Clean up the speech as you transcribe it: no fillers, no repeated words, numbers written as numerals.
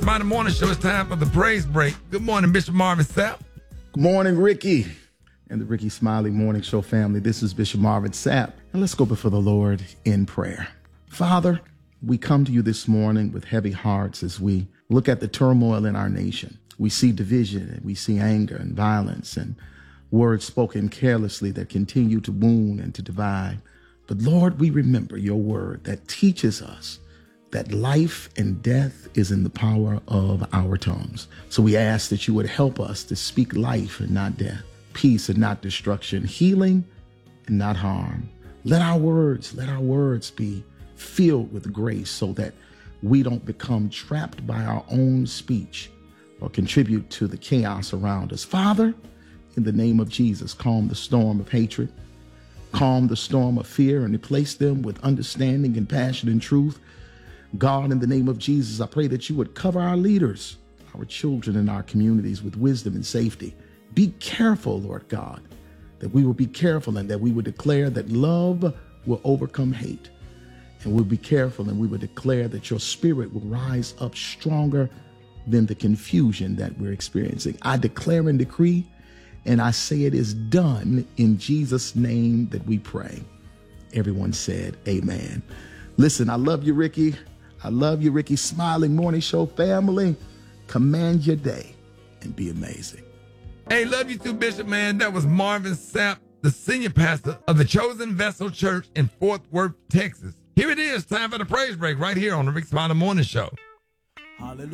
Smiley Morning Show. It's time for the praise break. Good morning, Bishop Marvin Sapp. Good morning, Ricky, and the Ricky Smiley Morning Show family. This is Bishop Marvin Sapp, and let's go before the Lord in prayer. Father, we come to you this morning with heavy hearts as we look at the turmoil in our nation. We see division, and we see anger and violence and words spoken carelessly that continue to wound and to divide. But Lord, we remember your word that teaches us that life and death is in the power of our tongues. So we ask that you would help us to speak life and not death, peace and not destruction, healing and not harm. Let our words be filled with grace so that we don't become trapped by our own speech or contribute to the chaos around us. Father, in the name of Jesus, calm the storm of hatred, calm the storm of fear, and replace them with understanding and passion and truth. God, in the name of Jesus, I pray that you would cover our leaders, our children, and our communities with wisdom and safety. Be careful, Lord God, that we will be careful and that we would declare that love will overcome hate. And we'll be careful and we will declare that your spirit will rise up stronger than the confusion that we're experiencing. I declare and decree, and I say it is done in Jesus' name that we pray. Everyone said, amen. Listen, I love you, Ricky. I love you, Ricky Smiling Morning Show family. Command your day and be amazing. Hey, love you too, Bishop, man. That was Marvin Sapp, the senior pastor of the Chosen Vessel Church in Fort Worth, Texas. Here it is, time for the praise break right here on the Rick Smiley Morning Show. Hallelujah.